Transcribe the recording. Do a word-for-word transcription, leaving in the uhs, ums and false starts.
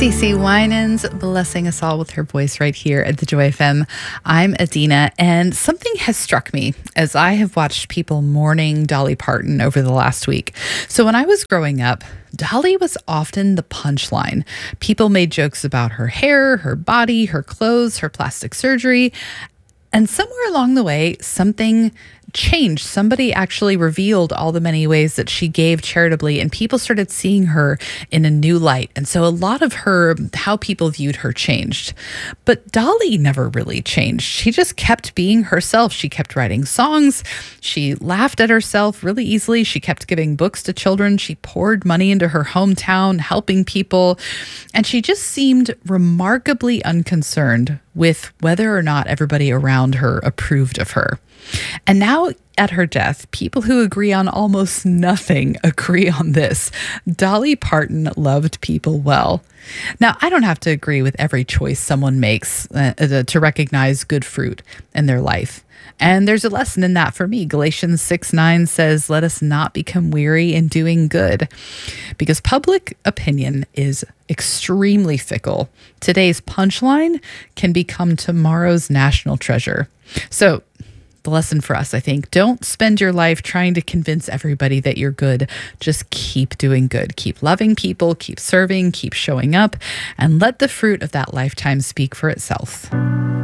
CeCe Winans blessing us all with her voice right here at the Joy F M. I'm Adina, and something has struck me as I have watched people mourning Dolly Parton over the last week. So when I was growing up, Dolly was often the punchline. People made jokes about her hair, her body, her clothes, her plastic surgery. And somewhere along the way, something changed. Somebody actually revealed all the many ways that she gave charitably, and people started seeing her in a new light. And so a lot of her, how people viewed her changed. But Dolly never really changed. She just kept being herself. She kept writing songs. She laughed at herself really easily. She kept giving books to children. She poured money into her hometown, helping people. And she just seemed remarkably unconcerned with whether or not everybody around her approved of her. And now at her death, people who agree on almost nothing agree on this. Dolly Parton loved people well. Now, I don't have to agree with every choice someone makes uh, to recognize good fruit in their life. And there's a lesson in that for me. Galatians six nine says, let us not become weary in doing good, because public opinion is extremely fickle. Today's punchline can become tomorrow's national treasure. So the lesson for us, I think, don't spend your life trying to convince everybody that you're good. Just keep doing good. Keep loving people, keep serving, keep showing up, and let the fruit of that lifetime speak for itself.